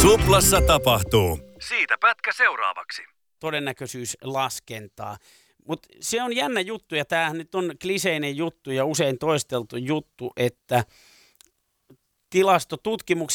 Tuplassa tapahtuu. Siitä pätkä seuraavaksi. Todennäköisyyslaskentaa. Mutta se on jännä juttu, ja tämähän nyt on kliseinen juttu ja usein toisteltu juttu, että tilastotutkimuksissa